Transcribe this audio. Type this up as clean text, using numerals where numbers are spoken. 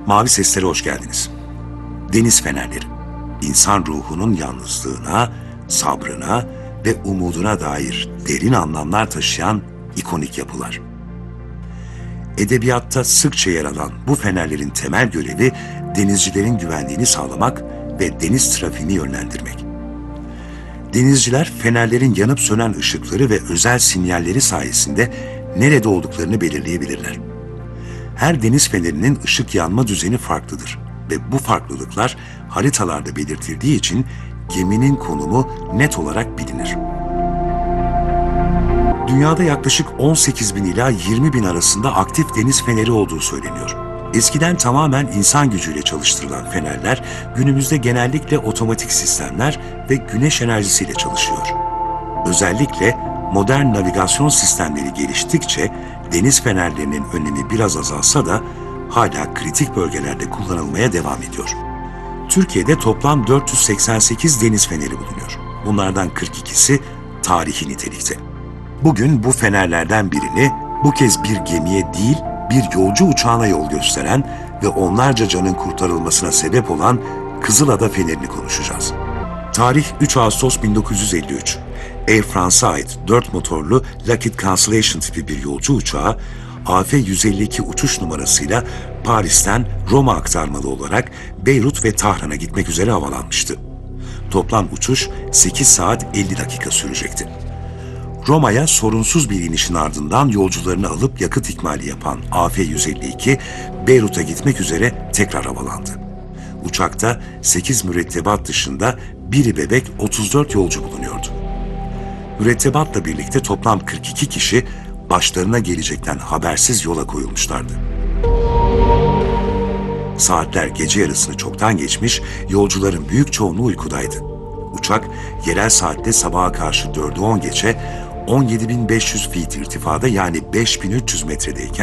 Mavi Seslere hoş geldiniz. Deniz fenerleri, insan ruhunun yalnızlığına, sabrına ve umuduna dair derin anlamlar taşıyan ikonik yapılar. Edebiyatta sıkça yer alan bu fenerlerin temel görevi denizcilerin güvenliğini sağlamak ve deniz trafiğini yönlendirmek. Denizciler fenerlerin yanıp sönen ışıkları ve özel sinyalleri sayesinde nerede olduklarını belirleyebilirler. Her deniz fenerinin ışık yanma düzeni farklıdır ve bu farklılıklar haritalarda belirtildiği için geminin konumu net olarak bilinir. Dünyada yaklaşık 18 bin ila 20 bin arasında aktif deniz feneri olduğu söyleniyor. Eskiden tamamen insan gücüyle çalıştırılan fenerler günümüzde genellikle otomatik sistemler ve güneş enerjisiyle çalışıyor. Özellikle modern navigasyon sistemleri geliştikçe deniz fenerlerinin önemi biraz azalsa da hala kritik bölgelerde kullanılmaya devam ediyor. Türkiye'de toplam 488 deniz feneri bulunuyor. Bunlardan 42'si tarihi nitelikte. Bugün bu fenerlerden birini bu kez bir gemiye değil, bir yolcu uçağına yol gösteren ve onlarca canın kurtarılmasına sebep olan Kızılada Feneri'ni konuşacağız. Tarih 3 Ağustos 1953. Air France'a ait 4 motorlu Lockheed Constellation tipi bir yolcu uçağı, AF-152 uçuş numarasıyla Paris'ten Roma aktarmalı olarak Beyrut ve Tahran'a gitmek üzere havalanmıştı. Toplam uçuş 8 saat 50 dakika sürecekti. Roma'ya sorunsuz bir inişin ardından yolcularını alıp yakıt ikmali yapan AF-152, Beyrut'a gitmek üzere tekrar havalandı. Uçakta 8 mürettebat dışında biri bebek 34 yolcu bulunuyordu. Mürettebatla birlikte toplam 42 kişi başlarına gelecekten habersiz yola koyulmuşlardı. Saatler gece yarısını çoktan geçmiş, yolcuların büyük çoğunluğu uykudaydı. Uçak yerel saatte sabaha karşı 4'ü 10 geçe 17.500 feet irtifada yani 5.300 metredeyken